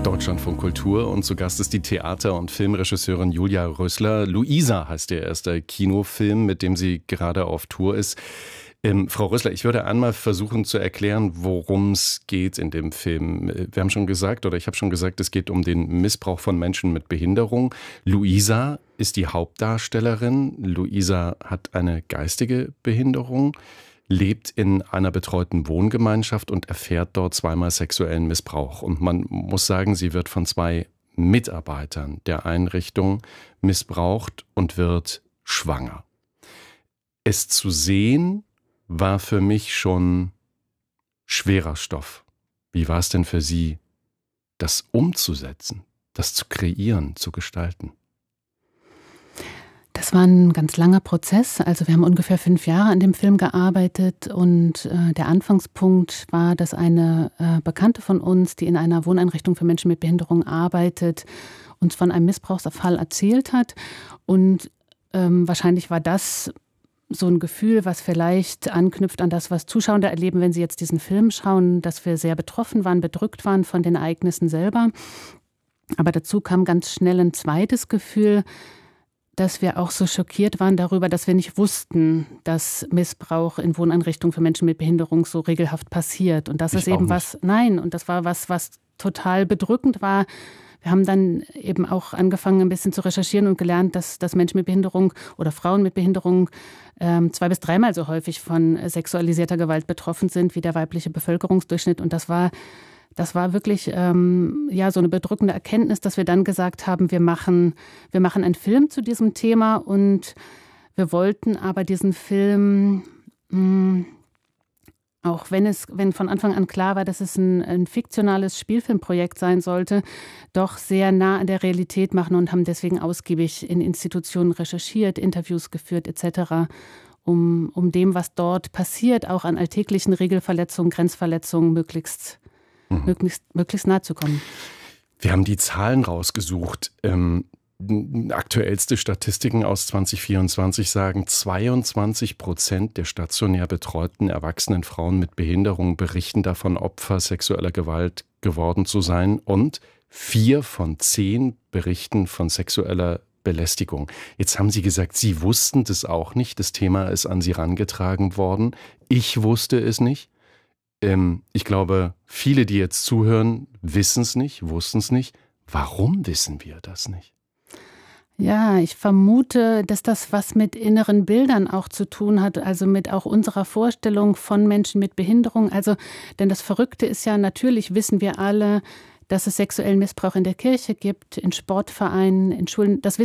Deutschlandfunk Kultur und zu Gast ist die Theater- und Filmregisseurin Julia Rösler. Luisa heißt ihr erster Kinofilm, mit dem sie gerade auf Tour ist. Frau Rösler, ich würde einmal versuchen zu erklären, worum es geht in dem Film. Wir haben schon gesagt, oder ich habe schon gesagt, es geht um den Missbrauch von Menschen mit Behinderung. Luisa ist die Hauptdarstellerin. Luisa hat eine geistige Behinderung, lebt in einer betreuten Wohngemeinschaft und erfährt dort zweimal sexuellen Missbrauch. Und man muss sagen, sie wird von 2 Mitarbeitern der Einrichtung missbraucht und wird schwanger. Es zu sehen war für mich schon schwerer Stoff. Wie war es denn für Sie, das umzusetzen, das zu kreieren, zu gestalten? Das war ein ganz langer Prozess. Also wir haben ungefähr 5 Jahre an dem Film gearbeitet und der Anfangspunkt war, dass eine Bekannte von uns, die in einer Wohneinrichtung für Menschen mit Behinderung arbeitet, uns von einem Missbrauchsfall erzählt hat. Und wahrscheinlich war das so ein Gefühl, was vielleicht anknüpft an das, was Zuschauer erleben, wenn sie jetzt diesen Film schauen, dass wir sehr betroffen waren, bedrückt waren von den Ereignissen selber. Aber dazu kam ganz schnell ein zweites Gefühl, dass wir auch so schockiert waren darüber, dass wir nicht wussten, dass Missbrauch in Wohneinrichtungen für Menschen mit Behinderung so regelhaft passiert. Und das ist eben was, nein, und das war was total bedrückend war. Wir haben dann eben auch angefangen, ein bisschen zu recherchieren und gelernt, dass Menschen mit Behinderung oder Frauen mit Behinderung 2- bis 3-mal so häufig von sexualisierter Gewalt betroffen sind wie der weibliche Bevölkerungsdurchschnitt. Und das war wirklich so eine bedrückende Erkenntnis, dass wir dann gesagt haben, wir machen einen Film zu diesem Thema und wir wollten aber diesen Film, auch wenn von Anfang an klar war, dass es ein fiktionales Spielfilmprojekt sein sollte, doch sehr nah an der Realität machen und haben deswegen ausgiebig in Institutionen recherchiert, Interviews geführt etc., um dem, was dort passiert, auch an alltäglichen Regelverletzungen, Grenzverletzungen möglichst nahe zu kommen. Wir haben die Zahlen rausgesucht. Aktuellste Statistiken aus 2024 sagen, 22% der stationär betreuten erwachsenen Frauen mit Behinderung berichten davon, Opfer sexueller Gewalt geworden zu sein. Und 4 von 10 berichten von sexueller Belästigung. Jetzt haben Sie gesagt, Sie wussten das auch nicht. Das Thema ist an Sie herangetragen worden. Ich wusste es nicht. Ich glaube, viele, die jetzt zuhören, wissen es nicht, wussten es nicht. Warum wissen wir das nicht? Ja, ich vermute, dass das was mit inneren Bildern auch zu tun hat, also mit auch unserer Vorstellung von Menschen mit Behinderung. Denn das Verrückte ist ja, natürlich wissen wir alle, dass es sexuellen Missbrauch in der Kirche gibt, in Sportvereinen, in Schulen. Das